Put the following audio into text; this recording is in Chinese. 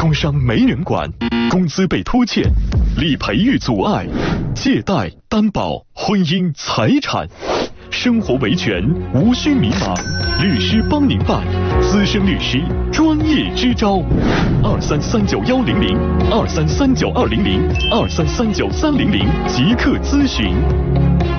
工伤没人管，工资被拖欠，理赔遇阻碍，借贷、担保、婚姻、财产，生活维权无需迷茫，律师帮您办，资深律师专业支招，23391002339200，23393000即刻咨询。